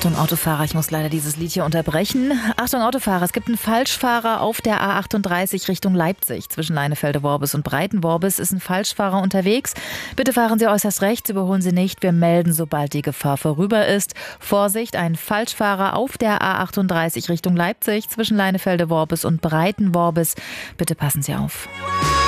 Achtung Autofahrer, ich muss leider dieses Lied hier unterbrechen. Achtung Autofahrer, es gibt einen Falschfahrer auf der A38 Richtung Leipzig. Zwischen Leinefelde-Worbis und Breiten-Worbis ist ein Falschfahrer unterwegs. Bitte fahren Sie äußerst rechts, überholen Sie nicht. Wir melden, sobald die Gefahr vorüber ist. Vorsicht, ein Falschfahrer auf der A38 Richtung Leipzig. Zwischen Leinefelde-Worbis und Breiten-Worbis. Bitte passen Sie auf.